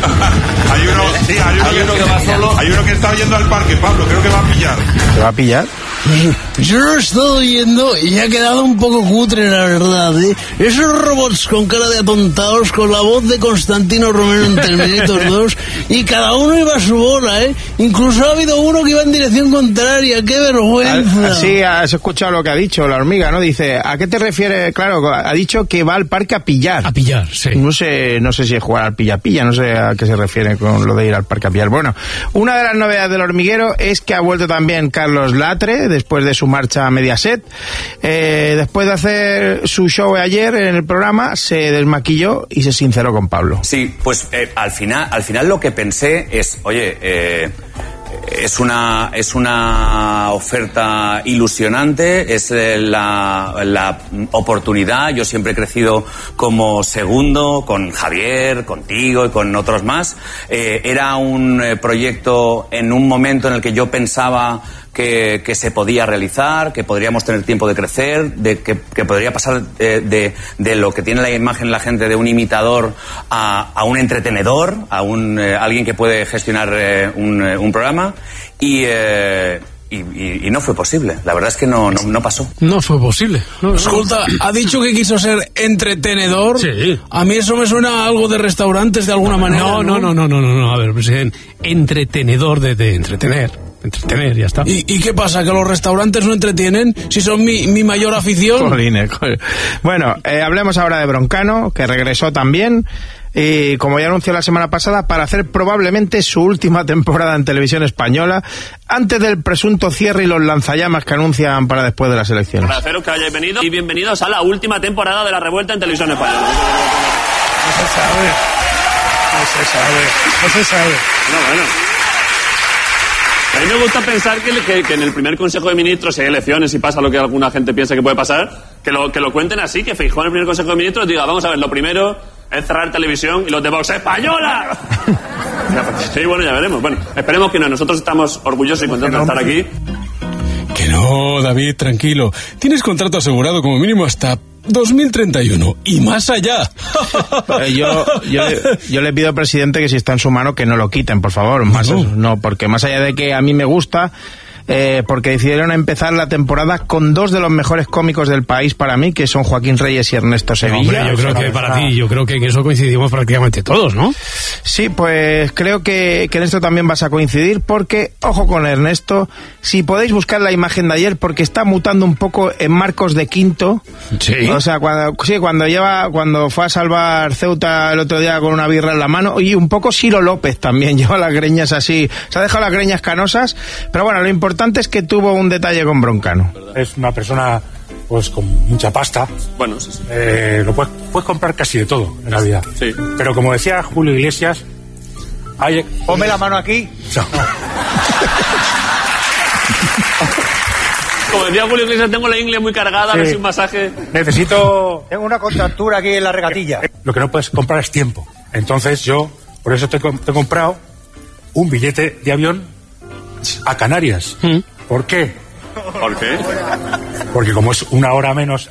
hay uno, sí, hay uno, hay que, uno que va solo. Hay uno que está yendo al parque, Pablo, creo que va a pillar. ¿Se va a pillar? Yo lo he estado oyendo y ha quedado un poco cutre, la verdad, ¿eh? Esos robots con cara de atontados, con la voz de Constantino Romero en Terminator dos, y cada uno iba a su bola, ¿eh? Incluso ha habido uno que iba en dirección contraria, ¡qué vergüenza! Así has escuchado lo que ha dicho la hormiga, ¿no? Dice, ¿a qué te refieres? Claro, ha dicho que va al parque a pillar. A pillar, sí. No sé, no sé si es jugar al pilla-pilla, no sé a qué se refiere con lo de ir al parque a pillar. Bueno, una de las novedades del hormiguero es que ha vuelto también Carlos Latre, después de su marcha a Mediaset. Eh, después de hacer su show ayer en el programa, se desmaquilló y se sinceró con Pablo. Sí, pues eh, al final al final lo que pensé es, oye, eh, es una es una oferta ilusionante, es eh, la, la oportunidad. Yo siempre he crecido como segundo con Javier, contigo y con otros más. Eh, era un eh, proyecto en un momento en el que yo pensaba Que, que se podía realizar, que podríamos tener tiempo de crecer, de que, que podría pasar eh, de, de lo que tiene la imagen la gente de un imitador a, a un entretenedor, a un eh, alguien que puede gestionar eh, un, eh, un programa y, eh, y, y, y no fue posible. La verdad es que no, no, no pasó. No fue posible. No, Escolta, ha dicho que quiso ser entretenedor. Sí. A mí eso me suena a algo de restaurantes de alguna manera. No, no, no, no, no, no, no. A ver, presidente, entretenedor de, de entretener. Entretener, ya está. ¿Y, ¿Y qué pasa? ¿Que los restaurantes no entretienen? Si son mi, mi mayor afición. Jolines, jolines. Bueno, eh, hablemos ahora de Broncano, que regresó también, y como ya anunció la semana pasada, para hacer probablemente su última temporada en televisión española, antes del presunto cierre y los lanzallamas que anuncian para después de las elecciones. Agradeceros que hayáis venido y bienvenidos a la última temporada de La Revuelta en televisión española. No se sabe. No se sabe. No se sabe. No, bueno. A mí me gusta pensar que, que, que en el primer Consejo de Ministros, si hay elecciones y pasa lo que alguna gente piensa que puede pasar, que lo, que lo cuenten así, que Feijóo en el primer Consejo de Ministros diga, vamos a ver, lo primero es cerrar televisión y los de Vox, ¡española! Sí, bueno, ya veremos. Bueno, esperemos que no. Nosotros estamos orgullosos y contentos de estar aquí. Que no, David, tranquilo. Tienes contrato asegurado como mínimo hasta dos mil treinta y uno y más allá. Eh, yo, yo, yo le pido al presidente que si está en su mano que no lo quiten, por favor. Más, no. no, porque más allá de que a mí me gusta, eh, porque decidieron empezar la temporada con dos de los mejores cómicos del país para mí, que son Joaquín Reyes y Ernesto Sevilla. No, hombre, yo creo que para ti, yo creo que en eso coincidimos prácticamente todos, ¿no? Sí, pues creo que, que en esto también vas a coincidir, porque, ojo con Ernesto, si podéis buscar la imagen de ayer, porque está mutando un poco en Marcos de Quinto. Sí. O sea, cuando, sí, cuando lleva, cuando fue a salvar Ceuta el otro día con una birra en la mano, y un poco Ciro López también, lleva las greñas así, se ha dejado las greñas canosas, pero bueno, lo importante es que tuvo un detalle con Broncano. Es una persona pues con mucha pasta. Bueno, sí, sí. Eh, lo puedes, puedes comprar casi de todo en la vida. Sí. Pero como decía Julio Iglesias, hay... Ponme la mano aquí. No. Como decía Julio Iglesias, tengo la ingle muy cargada, sí. A ver si un masaje... Necesito... Tengo una contractura aquí en la regatilla. Lo que no puedes comprar es tiempo. Entonces yo, por eso te, te he comprado un billete de avión a Canarias. ¿Mm? ¿Por qué? ¿Por qué? Porque como es una hora menos...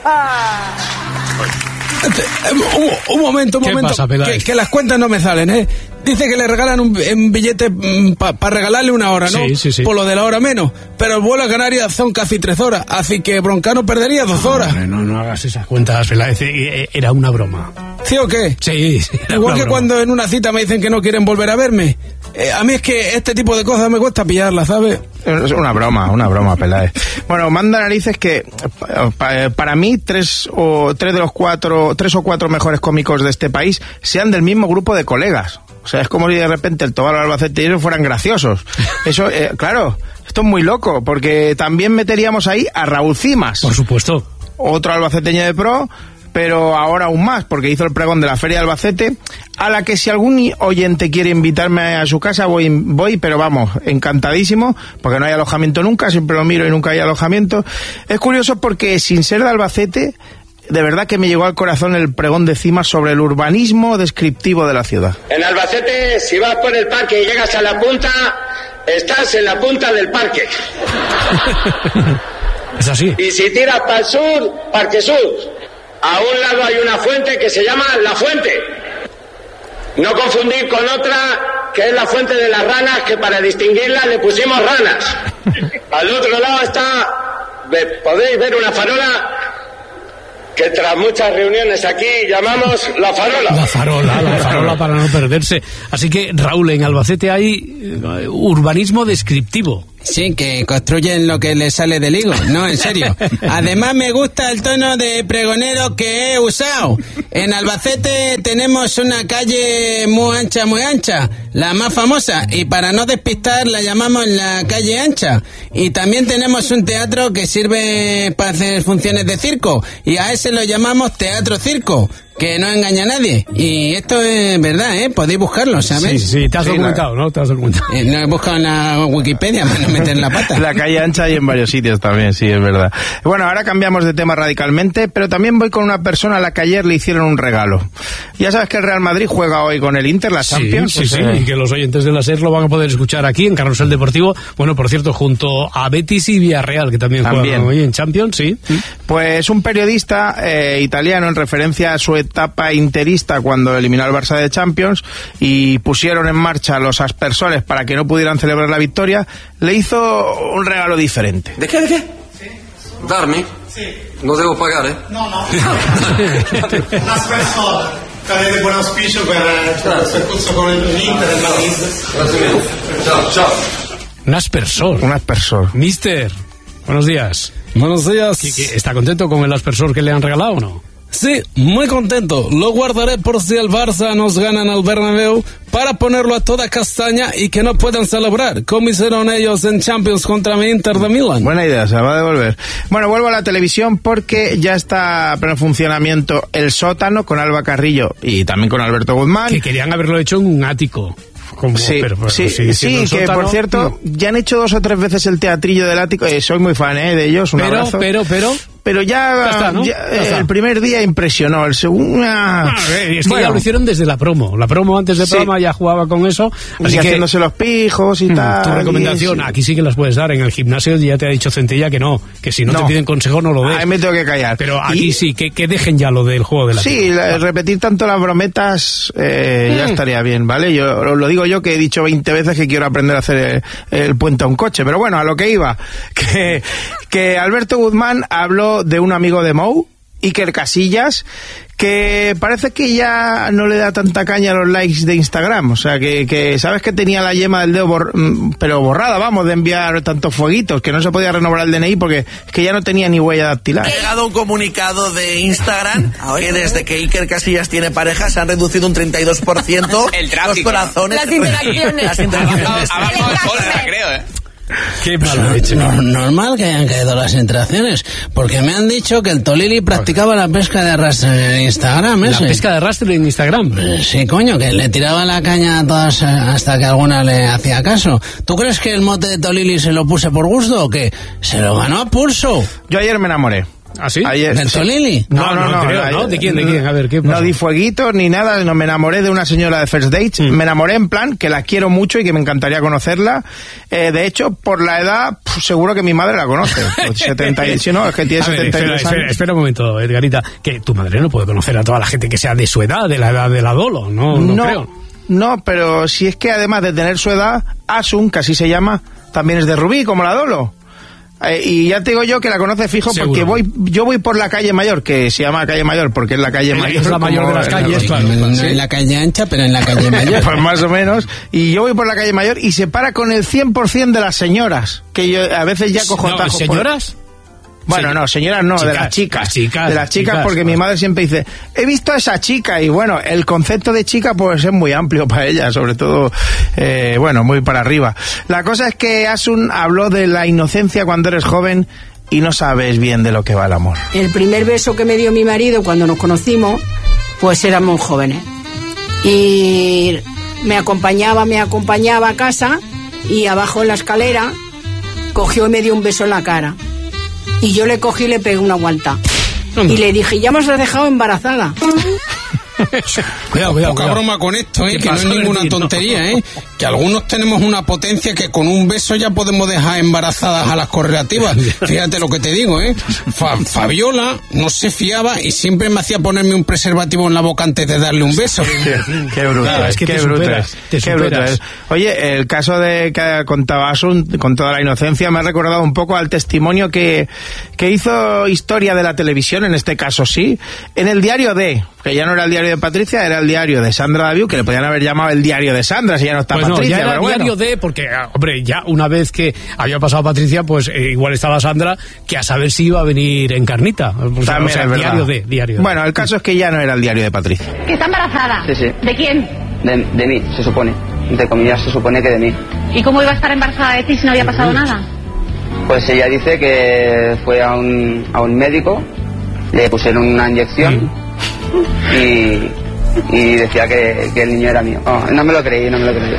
Un, un momento, un ¿Qué momento. pasa, que, que las cuentas no me salen, ¿eh? Dice que le regalan un, un billete para pa regalarle una hora, ¿no? Sí, sí, sí. Por lo de la hora menos. Pero el vuelo a Canarias son casi tres horas. Así que Broncano perdería dos horas. No, no, no hagas esas cuentas, Peláez. Era una broma. ¿Sí o qué? Sí, sí. Igual que broma. Cuando en una cita me dicen que no quieren volver a verme. Eh, a mí es que este tipo de cosas me cuesta pillarlas, ¿sabes? Es una broma, una broma, Peláez. Bueno, manda narices que para mí tres o tres de los cuatro, tres o cuatro mejores cómicos de este país sean del mismo grupo de colegas. O sea, es como si de repente el Tobar o el Albacete y ellos fueran graciosos. Eso, eh, claro, esto es muy loco, porque también meteríamos ahí a Raúl Cimas. Por supuesto. Otro albaceteño de pro, pero ahora aún más, porque hizo el pregón de la Feria de Albacete, a la que si algún oyente quiere invitarme a su casa, voy, voy, pero vamos, encantadísimo, porque no hay alojamiento nunca, siempre lo miro y nunca hay alojamiento. Es curioso porque, sin ser de Albacete, de verdad que me llegó al corazón el pregón de Cimas sobre el urbanismo descriptivo de la ciudad. En Albacete, si vas por el parque y llegas a la punta, estás en la punta del parque. Es así. Y si tiras para el sur, Parque Sur. A un lado hay una fuente que se llama La Fuente. No confundir con otra que es la Fuente de las Ranas, que para distinguirla le pusimos ranas. Al otro lado está, podéis ver una farola que tras muchas reuniones aquí llamamos La Farola. La Farola, la Farola para no perderse. Así que, Raúl, en Albacete hay uh, urbanismo descriptivo. Sí, que construyen lo que les sale del higo, no, en serio. Además me gusta el tono de pregonero que he usado. En Albacete tenemos una calle muy ancha, muy ancha, la más famosa, y para no despistar la llamamos la calle ancha. Y también tenemos un teatro que sirve para hacer funciones de circo, y a ese lo llamamos teatro circo, que no engaña a nadie. Y esto es verdad, ¿eh? Podéis buscarlo, ¿sabes? Sí, sí, te has sí, documentado, ¿no? Te has documentado. Eh, no he buscado en la Wikipedia para no meter la pata. La calle ancha y en varios sitios también, sí, es verdad. Bueno, ahora cambiamos de tema radicalmente, pero también voy con una persona a la que ayer le hicieron un regalo. Ya sabes que el Real Madrid juega hoy con el Inter, la Champions. Sí, sí, sí, y que los oyentes de la SER lo van a poder escuchar aquí en Carrusel Deportivo. Bueno, por cierto, junto a Betis y Villarreal, que también, también. juegan hoy en Champions, sí. Pues un periodista eh, italiano, en referencia a su etapa inter cuando eliminó al Barça de Champions y pusieron en marcha los aspersores para que no pudieran celebrar la victoria, le hizo un regalo diferente. ¿De qué? ¿De qué? Sí. ¿Darmi? Sí. No debo pagar, ¿eh? No, no. Un aspersor. Cadete de buen auspicio para el curso con el Inter en Madrid. Gracias. Chao, chao. Un aspersor. Un aspersor. Mister, buenos días. Buenos días. ¿Qué, qué, ¿Está contento con el aspersor que le han regalado o no? Sí, muy contento. Lo guardaré por si el Barça nos gana en el Bernabéu para ponerlo a toda castaña y que no puedan celebrar, como hicieron ellos en Champions contra mi Inter de Milán. Buena idea, se va a devolver. Bueno, vuelvo a la televisión porque ya está en funcionamiento El Sótano con Alba Carrillo y también con Alberto Guzmán. Que querían haberlo hecho en un ático. Como, sí, pero, pero, sí, sí, sí que sótano, por cierto, no. ya han hecho dos o tres veces el teatrillo del ático, eh, soy muy fan eh, de ellos, un pero, abrazo. Pero, pero, pero ya, ya, está, ¿no? ya, ya está. El primer día impresionó, el segundo... Ah, es que bueno. ya lo hicieron desde la promo, la promo antes de sí. programa ya jugaba con eso, así y que haciéndose los pijos y mm, tal. Tu recomendación, y, sí. aquí sí que las puedes dar, en el gimnasio ya te ha dicho Centella que no, que si no, no. te piden consejo no lo des. Ahí me tengo que callar. Pero aquí y, sí, que, que dejen ya lo del juego de la Sí, la, repetir tanto las brometas eh, mm. ya estaría bien, ¿vale? Yo lo digo yo que he dicho veinte veces que quiero aprender a hacer el, el puente a un coche, pero bueno, a lo que iba, que, que Alberto Guzmán habló de un amigo de Mou, Iker Casillas, que parece que ya no le da tanta caña a los likes de Instagram, o sea, que, que sabes que tenía la yema del dedo bor, pero borrada, vamos, de enviar tantos fueguitos, que no se podía renovar el D N I porque es que ya no tenía ni huella dactilar. Ha llegado un comunicado de Instagram que desde que Iker Casillas tiene pareja se han reducido un treinta y dos por ciento el tráfico, los corazones. Las interacciones. Las interacciones. Ha bajado el bolsa, creo, ¿eh? Qué malo hecho. No, normal que hayan caído las interacciones, porque me han dicho que el Tolili practicaba la pesca de arrastre en Instagram. ¿ese? ¿La pesca de arrastre en Instagram? Eh, sí, coño, que le tiraba la caña a todas hasta que alguna le hacía caso. ¿Tú crees que el mote de Tolili se lo puse por gusto o qué? Se lo ganó a pulso. Yo ayer me enamoré. ¿Ah, sí? Ayer, ¿Del sí. Tolili? No, no, no. no, creo, no. ¿De quién? ¿De quién? A ver, ¿qué pasó? No di fueguitos ni nada, no me enamoré de una señora de First Dates. Mm. Me enamoré en plan que la quiero mucho y que me encantaría conocerla. Eh, de hecho, por la edad, pff, seguro que mi madre la conoce. setenta y, si no, es que tiene a ver, setenta y dos espera, años. Espera, espera un momento, Edgarita, que tu madre no puede conocer a toda la gente que sea de su edad, de la edad de la Dolo, no, no, no creo. No, pero si es que además de tener su edad, Asun, que así se llama, también es de Rubí, como la Dolo. Eh, y ya te digo yo que la conoce fijo. Seguro. Porque voy, yo voy por la calle Mayor, que se llama calle Mayor porque es la calle Mayor. Es la mayor de las calles, claro. No en la calle ancha, pero en la calle Mayor. Pues más o menos. Y yo voy por la calle Mayor y se para con el cien por ciento de las señoras, que yo a veces ya cojo no, tajo. ¿Señoras? Por... Bueno, no, señoras no, chicas, de las chicas, chicas. De las chicas, chicas porque chicas. Mi madre siempre dice, he visto a esa chica, y bueno, el concepto de chica pues es muy amplio para ella, sobre todo, eh, bueno, muy para arriba. La cosa es que Asun habló de la inocencia cuando eres joven y no sabes bien de lo que va el amor. El primer beso que me dio mi marido cuando nos conocimos, pues éramos jóvenes. Y me acompañaba, me acompañaba a casa, y abajo en la escalera cogió y me dio un beso en la cara. Y yo le cogí y le pegué una guanta. Y le dije, ya me has dejado embarazada. Cuidado, cuidado, poca broma con esto, ¿eh? Que no es ninguna tontería, ¿eh? Que algunos tenemos una potencia que con un beso ya podemos dejar embarazadas a las correlativas. Fíjate lo que te digo, ¿eh? Fa Fabiola no se fiaba y siempre me hacía ponerme un preservativo en la boca antes de darle un beso. Qué, qué bruto, claro, es que qué te bruto superas, te qué superas. bruto es. Oye, el caso de que contaba Asun, con toda la inocencia, me ha recordado un poco al testimonio que, que hizo Historia de la Televisión, en este caso sí, en el diario de, que ya no era el diario de Patricia, era el diario de Sandra Daviu, que le podían haber llamado el diario de Sandra si ya no está pues Patricia. No, ya era pero el diario bueno. de, porque, hombre, ya una vez que había pasado Patricia, pues eh, igual estaba Sandra, que a saber si iba a venir en carnita. Pues, También o sea, es verdad. diario de, diario de. Bueno, el caso es que ya no era el diario de Patricia. ¿Que está embarazada? Sí, sí. ¿De quién? De, de mí, se supone. Entre comillas, se supone que de mí. ¿Y cómo iba a estar embarazada de ti si no había pasado nada? Pues ella dice que fue a un, a un médico, le pusieron una inyección y... y decía que, que el niño era mío. Oh, no me lo creí, no me lo creí.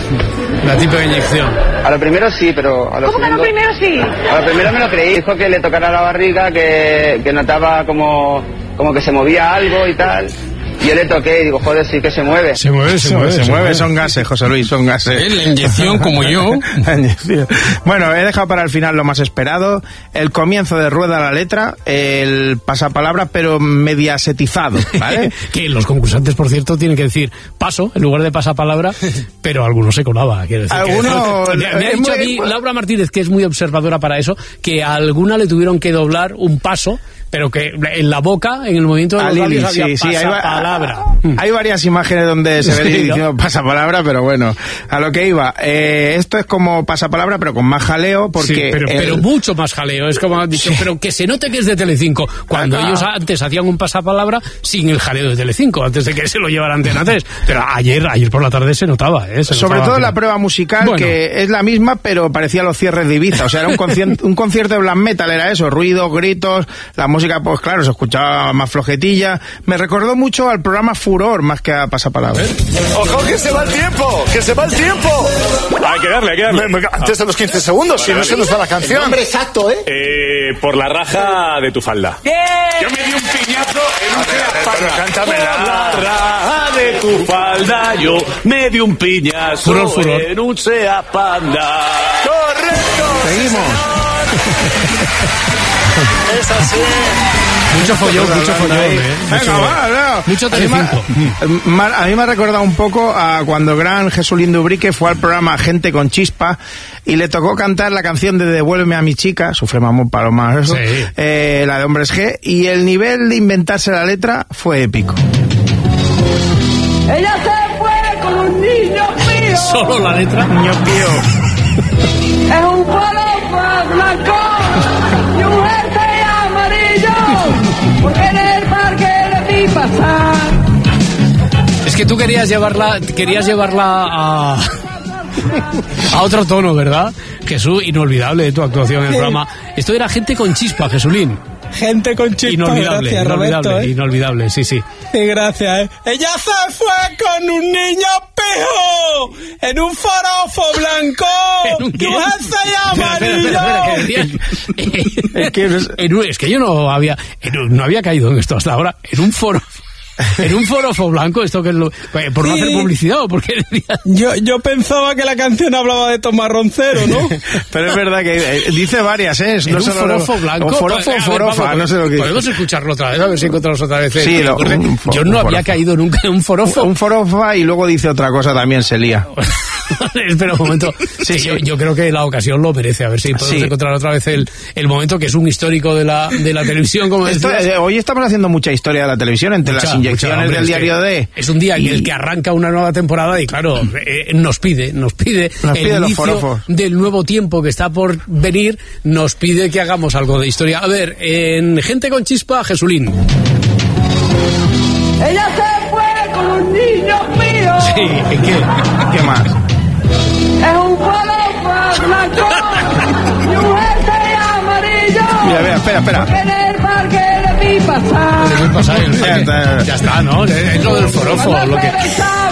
La típica inyección. A lo primero sí, pero a lo ¿Cómo segundo... que a lo primero sí? A lo primero me lo creí. Dijo que le tocara la barriga, que, que notaba como, como que se movía algo y tal. Y yo le toqué y digo, joder, sí que se mueve. Se mueve, se, se mueve, se, se mueve. Son gases, José Luis, son gases. ¿Eh? La inyección, como yo. La inyección. Bueno, he dejado para el final lo más esperado. El comienzo de Rueda la Letra, el pasapalabra, pero mediasetizado, ¿vale? Que los concursantes, por cierto, tienen que decir paso en lugar de pasapalabra, pero algunos se colaba. Quiero decir, alguno, que, me, me ha dicho muy, a mí Laura Martínez, que es muy observadora para eso, que a alguna le tuvieron que doblar un paso, pero que en la boca, en el movimiento de los Lili, labios, había sí, pasapalabra. Sí, hay, hay varias imágenes donde se ve sí, diciendo ¿no? pasapalabra, pero bueno, a lo que iba. Eh, esto es como pasapalabra, pero con más jaleo, porque... Sí, pero, el... pero mucho más jaleo, es como han dicho, sí. Pero que se note que es de Telecinco, cuando ah, ellos antes hacían un pasapalabra sin el jaleo de Telecinco, antes de que se lo llevaran Antena tres. Pero ayer, ayer por la tarde se notaba, ¿eh? Se Sobre notaba todo que... la prueba musical, bueno. Que es la misma, pero parecía los cierres de Ibiza, o sea, era un, concierto, un concierto de black metal, era eso, ruidos, gritos, la música, pues claro, se escuchaba más flojetilla. Me recordó mucho al programa Furor más que a Pasapalabra. ¡Ojo que se va el tiempo! ¡Que se va el tiempo! Hay que darle, hay que darle. Antes de los quince segundos, vale, si no vale. Se nos va la canción. El nombre exacto, ¿eh? Eh, por la raja de tu falda. ¡Bien! Yo me di un piñazo en un Seat Cántamela. Por la raja de tu falda, yo me di un piñazo furor, furor. En un Seat Panda. ¡Correcto! Seguimos. Es así. Mucho follón, pues mucho follón, ¿eh? Venga, va, no. Mucho Telecinco. A mí me ha recordado un poco a cuando gran Jesulín Dubrique fue al programa Gente con Chispa y le tocó cantar la canción de Devuélveme a mi chica, sufre mamón palomas, eso, sí. eh, la de Hombres G, y el nivel de inventarse la letra fue épico. Ella se fue con un niño pío. Solo la letra. Niño pío. Es un palomo blanco y un jersey amarillo, porque en el parque le vi pasar. Es que tú querías llevarla, querías llevarla a, a otro tono, ¿verdad? Jesús, inolvidable de tu actuación en el programa. Esto era Gente con Chispa, Jesulín. Gente con chispa, inolvidable, gracias, inolvidable, Roberto, ¿eh? Inolvidable, sí, sí. Sí, gracias, ¿eh? Ella se fue con un niño pijo en un forofo blanco ¿En un y un jersey amarillo. Es que, es que yo no había, no había caído en esto hasta ahora. En un foro... En un forofo blanco, esto que es lo, por no sí. hacer publicidad o porque yo yo pensaba que la canción hablaba de Tomás Roncero, ¿no? Pero es verdad que eh, dice varias, ¿eh? No un solo forofo blanco, o forofo o forofa, ver, no sé lo que podemos escucharlo otra vez, a ver si encontramos otra vez. Sí, lo, un, yo no había caído nunca en un forofo. Un, un forofa y luego dice otra cosa también, se lía. Espera un momento. Sí, yo, yo creo que la ocasión lo merece. A ver si podemos sí. encontrar otra vez el, el momento que es un histórico de la, de la televisión, como Esto, eh, hoy estamos haciendo mucha historia de la televisión entre mucha, las inyecciones mucha, hombre, del diario de... Es un día y... en el que arranca una nueva temporada y claro, eh, nos pide, nos pide, nos el pide inicio los del nuevo tiempo que está por venir, nos pide que hagamos algo de historia. A ver, en Gente con Chispa, Jesulín. Ella se fue con los niños míos. Sí, ¿qué? ¿Qué más? Es un falofa blanco y un jersey amarillo. Mira, mira, espera, espera. En el parque le vi pasar. Le vi pasar, el parque. Ya, ya está, ¿no? Es lo del forofo, lo que...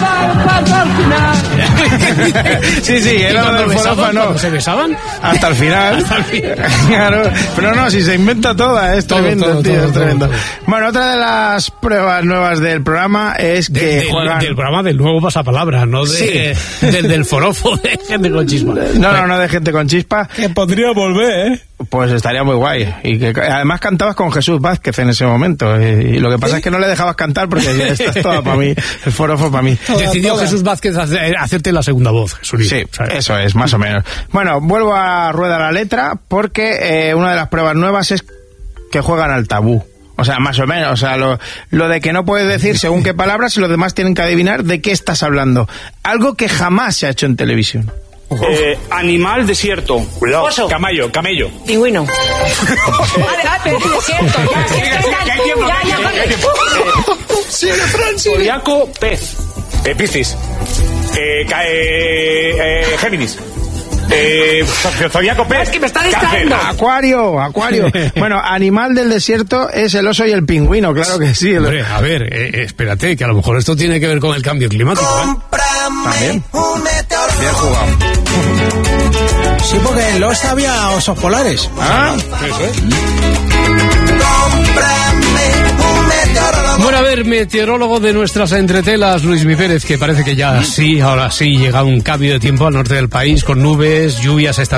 Sí, sí, era lo del forofo, no. ¿Se besaban? Hasta el final. Hasta el final. Claro. Pero no, si se inventa toda, es todo, tremendo, todo, tío, todo, es tremendo. todo, todo. Bueno, otra de las pruebas nuevas del programa es que de, de, juegan... Del programa del nuevo pasapalabra, no de, sí. del, del forofo de Gente con Chispa. No, no, no de Gente con Chispa. Que podría volver, ¿eh? Pues estaría muy guay. Y que además cantabas con Jesús Vázquez en ese momento. Y, y lo que pasa ¿Sí? es que no le dejabas cantar porque ya estás toda para mí. El forofo para mí. Decidió toda. Jesús Vázquez hacer, hacerte la segunda voz, Jesús. Sí, ¿sabes? Eso es, más o menos. Bueno, vuelvo a rueda la letra porque eh, una de las pruebas nuevas es que juegan al tabú. O sea, más o menos, o sea, lo, lo de que no puedes decir según qué palabras y los demás tienen que adivinar de qué estás hablando. Algo que jamás se ha hecho en televisión. Eh, animal desierto. Cuidado. Oso. Camello, camello. Pingüino. Vale, vale, pero desierto. Sigue, Francis. Zodiaco, pez. Eh, Piscis. Eh, ca- eh, eh, Géminis. Eh, Zodiaco, pez. Es que me está distrayendo. Acuario, acuario. Bueno, animal del desierto es el oso y el pingüino, claro que sí. Hombre, a ver, eh, espérate, que a lo mejor esto tiene que ver con el cambio climático, ¿eh? También. Bien jugado. Sí, porque en Lost había osos polares. Ah, eso es. Bueno, a ver, meteorólogo de nuestras entretelas, Luis Mi Pérez, que parece que ya sí, ahora sí llega un cambio de tiempo al norte del país, con nubes, lluvias esta